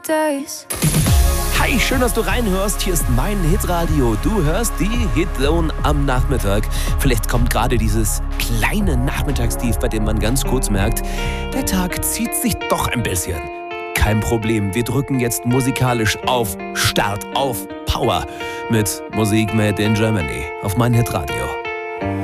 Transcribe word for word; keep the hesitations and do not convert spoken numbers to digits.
days. Hi, schön, dass du reinhörst. Hier ist mein Hitradio. Du hörst die Hitzone am Nachmittag. Vielleicht kommt gerade dieses kleine Nachmittagstief, bei dem man ganz kurz merkt, der Tag zieht sich doch ein bisschen. Kein Problem, wir drücken jetzt musikalisch auf Start, auf Power mit Musik made in Germany auf mein Hitradio.